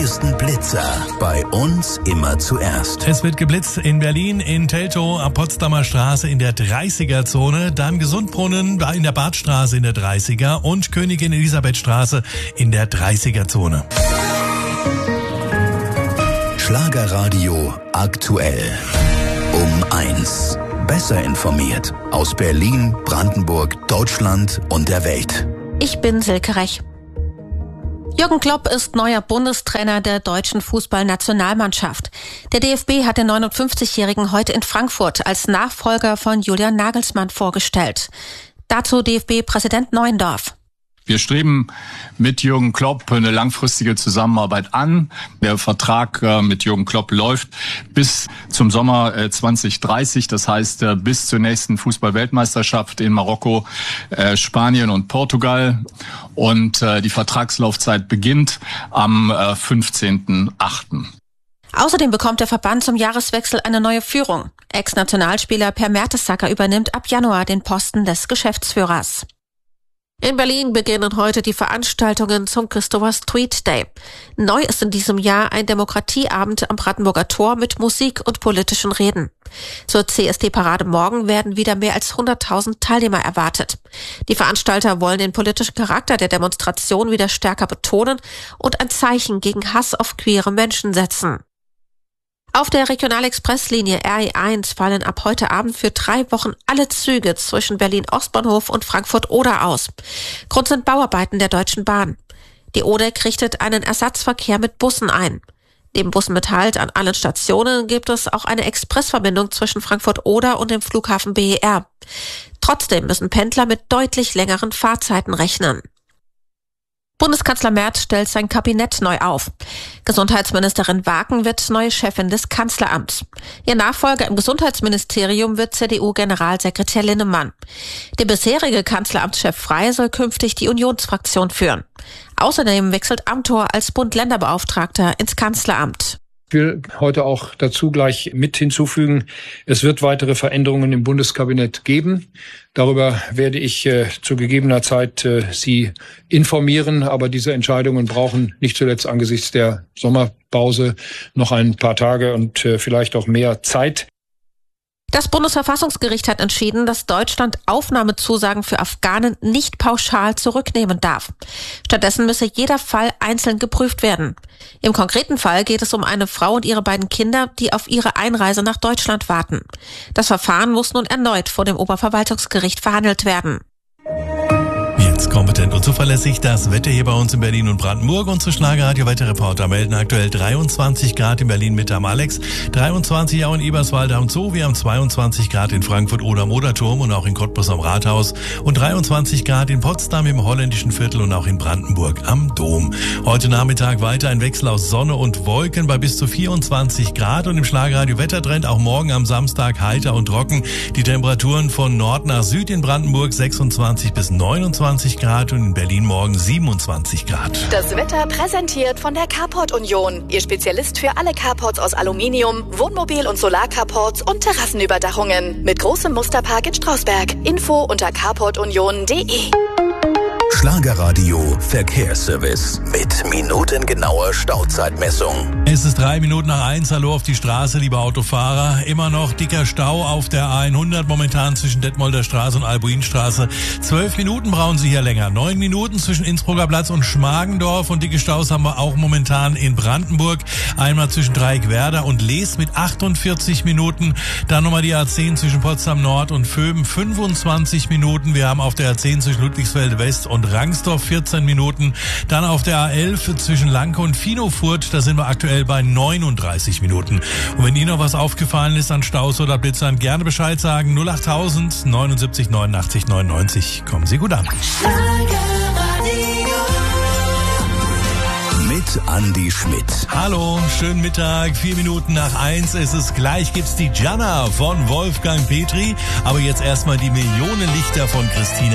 größten Blitzer. Bei uns immer zuerst. Es wird geblitzt in Berlin, in Teltow, am Potsdamer Straße in der 30er-Zone, dann Gesundbrunnen in der Badstraße in der 30er und Königin Elisabeth Straße in der 30er-Zone. Schlagerradio aktuell. Um 1. Besser informiert. Aus Berlin, Brandenburg, Deutschland und der Welt. Ich bin Silke Rech. Jürgen Klopp ist neuer Bundestrainer der deutschen Fußballnationalmannschaft. Der DFB hat den 59-Jährigen heute in Frankfurt als Nachfolger von Julian Nagelsmann vorgestellt. Dazu DFB-Präsident Neuendorf. Wir streben mit Jürgen Klopp eine langfristige Zusammenarbeit an. Der Vertrag mit Jürgen Klopp läuft bis zum Sommer 2030. Das heißt, bis zur nächsten Fußball-Weltmeisterschaft in Marokko, Spanien und Portugal. Und die Vertragslaufzeit beginnt am 15.8. Außerdem bekommt der Verband zum Jahreswechsel eine neue Führung. Ex-Nationalspieler Per Mertesacker übernimmt ab Januar den Posten des Geschäftsführers. In Berlin beginnen heute die Veranstaltungen zum Christopher Street Day. Neu ist in diesem Jahr ein Demokratieabend am Brandenburger Tor mit Musik und politischen Reden. Zur CSD-Parade morgen werden wieder mehr als 100.000 Teilnehmer erwartet. Die Veranstalter wollen den politischen Charakter der Demonstration wieder stärker betonen und ein Zeichen gegen Hass auf queere Menschen setzen. Auf der Regionalexpresslinie RE1 fallen ab heute Abend für 3 Wochen alle Züge zwischen Berlin-Ostbahnhof und Frankfurt-Oder aus. Grund sind Bauarbeiten der Deutschen Bahn. Die ODEC richtet einen Ersatzverkehr mit Bussen ein. Neben Bussen mit Halt an allen Stationen gibt es auch eine Expressverbindung zwischen Frankfurt-Oder und dem Flughafen BER. Trotzdem müssen Pendler mit deutlich längeren Fahrzeiten rechnen. Bundeskanzler Merz stellt sein Kabinett neu auf. Gesundheitsministerin Waken wird neue Chefin des Kanzleramts. Ihr Nachfolger im Gesundheitsministerium wird CDU-Generalsekretär Linnemann. Der bisherige Kanzleramtschef Frey soll künftig die Unionsfraktion führen. Außerdem wechselt Amthor als Bund-Länder-Beauftragter ins Kanzleramt. Ich will heute auch dazu gleich mit hinzufügen, es wird weitere Veränderungen im Bundeskabinett geben. Darüber werde ich zu gegebener Zeit Sie informieren, aber diese Entscheidungen brauchen nicht zuletzt angesichts der Sommerpause noch ein paar Tage und vielleicht auch mehr Zeit. Das Bundesverfassungsgericht hat entschieden, dass Deutschland Aufnahmezusagen für Afghanen nicht pauschal zurücknehmen darf. Stattdessen müsse jeder Fall einzeln geprüft werden. Im konkreten Fall geht es um eine Frau und ihre beiden Kinder, die auf ihre Einreise nach Deutschland warten. Das Verfahren muss nun erneut vor dem Oberverwaltungsgericht verhandelt werden. Jetzt kompetent und zuverlässig das Wetter hier bei uns in Berlin und Brandenburg. Unsere Schlagerradio-Wetterreporter melden aktuell 23 Grad in Berlin mit am Alex, 23 auch in Eberswalde am Zoo, wir haben 22 Grad in Frankfurt oder am Oderturm und auch in Cottbus am Rathaus und 23 Grad in Potsdam im holländischen Viertel und auch in Brandenburg am Dom. Heute Nachmittag weiter ein Wechsel aus Sonne und Wolken bei bis zu 24 Grad und im Schlagerradio-Wettertrend auch morgen am Samstag heiter und trocken. Die Temperaturen von Nord nach Süd in Brandenburg 26 bis 29 Grad und in Berlin morgen 27 Grad. Das Wetter präsentiert von der Carport Union. Ihr Spezialist für alle Carports aus Aluminium, Wohnmobil- und Solarcarports und Terrassenüberdachungen. Mit großem Musterpark in Strausberg. Info unter carportunion.de. Schlagerradio Verkehrsservice mit minutengenauer Stauzeitmessung. Es ist 3 Minuten nach 1. Hallo auf die Straße, liebe Autofahrer. Immer noch dicker Stau auf der A100 momentan zwischen Detmolder Straße und Albuinstraße. 12 Minuten brauchen Sie hier länger. 9 Minuten zwischen Innsbrucker Platz und Schmargendorf. Und dicke Staus haben wir auch momentan in Brandenburg. Einmal zwischen Dreieckwerder und Lees mit 48 Minuten. Dann nochmal die A10 zwischen Potsdam Nord und Vöben 25 Minuten. Wir haben auf der A10 zwischen Ludwigsfelde West und Rangsdorf 14 Minuten. Dann auf der A11 zwischen Lanke und Finofurt, da sind wir aktuell bei 39 Minuten. Und wenn Ihnen noch was aufgefallen ist an Staus oder Blitzern, gerne Bescheid sagen. 08000 79 89 99. Kommen Sie gut an. Mit Andi Schmidt. Hallo, schönen Mittag. 4 Minuten nach 1 ist es. Gleich gibt's die Gianna von Wolfgang Petri. Aber jetzt erstmal die Millionenlichter von Christina